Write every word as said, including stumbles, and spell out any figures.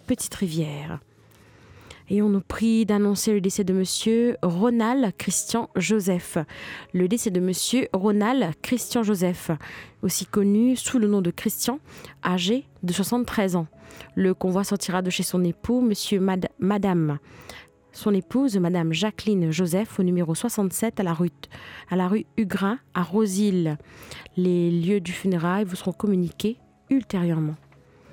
Petite-Rivière. Et on nous prie d'annoncer le décès de Monsieur Ronald Christian Joseph. Le décès de Monsieur Ronald Christian Joseph, aussi connu sous le nom de Christian, âgé de soixante-treize ans. Le convoi sortira de chez son époux, Monsieur Mad- Madame, son épouse, Madame Jacqueline Joseph, au numéro soixante-sept à la rue, à la rue Hugrin, à Rosil. Les lieux du funérail vous seront communiqués ultérieurement.